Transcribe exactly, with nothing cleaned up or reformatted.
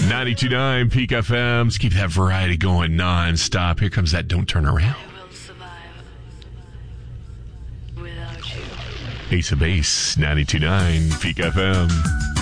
ninety-two point nine Peak F Ms. Keep that variety going nonstop. Here comes that Don't Turn Around. Ace of Base, ninety-two point nine Peak F M.